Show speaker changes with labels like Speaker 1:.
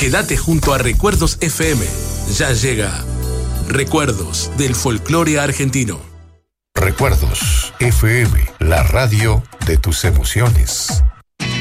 Speaker 1: Quédate junto a Recuerdos FM. Ya llega Recuerdos del folclore argentino.
Speaker 2: Recuerdos FM, la radio de tus emociones.